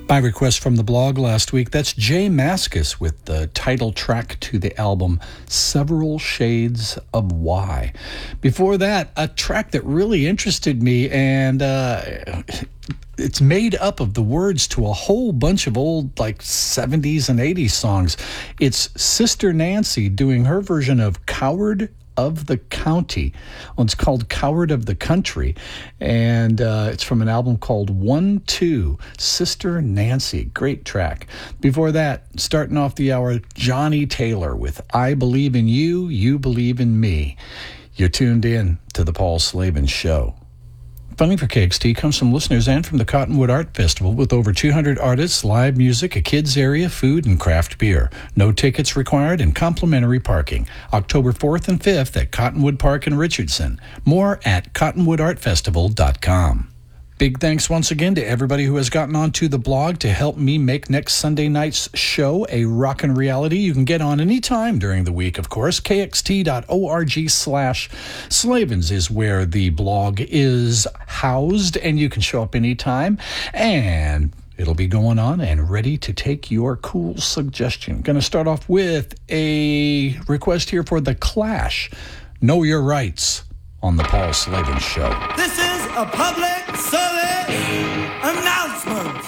By request from the blog last week, that's Jay Mascis with the title track to the album, Several Shades of Why. Before that, a track that really interested me, and it's made up of the words to a whole bunch of old, like, 70s and 80s songs. It's Sister Nancy doing her version of Coward of the County. Well, it's called Coward of the Country, and it's from an album called 1-2, Sister Nancy. Great track. Before that, starting off the hour, Johnny Taylor with I Believe in You, You Believe in Me. You're tuned in to The Paul Slavin Show. Funding for KXT comes from listeners and from the Cottonwood Art Festival with over 200 artists, live music, a kids area, food, and craft beer. No tickets required and complimentary parking. October 4th and 5th at Cottonwood Park in Richardson. More at cottonwoodartfestival.com. Big thanks once again to everybody who has gotten onto the blog to help me make next Sunday night's show a rockin' reality. You can get on any time during the week, of course. KXT.org/Slavins is where the blog is housed, and you can show up anytime. And it'll be going on and ready to take your cool suggestion. Going to start off with a request here for The Clash, Know Your Rights, on The Paul Slavin Show. This is a public service announcement.